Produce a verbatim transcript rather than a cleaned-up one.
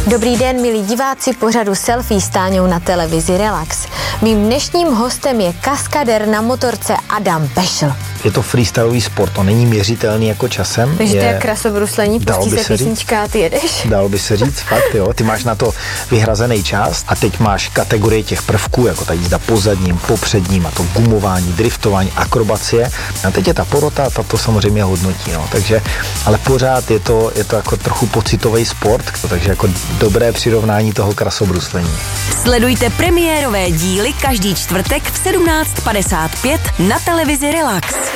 Dobrý den, milí diváci pořadu Selfie s Táňou na televizi Relax. Mým dnešním hostem je kaskadér na motorce Adam Pešl. Je to freestyleový sport, to není měřitelný jako časem. Takže je... to je krasobruslení, pustí se písnička a ty jedeš. Dalo by se říct, fakt jo. Ty máš na to vyhrazený čas a teď máš kategorie těch prvků, jako ta jízda po zadním, po předním a to gumování, driftování, akrobacie. A teď je ta porota, ta to samozřejmě hodnotí, no. Takže, ale pořád je to, je to jako trochu pocitový sport, takže jako dobré přirovnání toho krasobruslení. Sledujte premiérové díly každý čtvrtek v sedmnáct padesát pět na televizi Relax.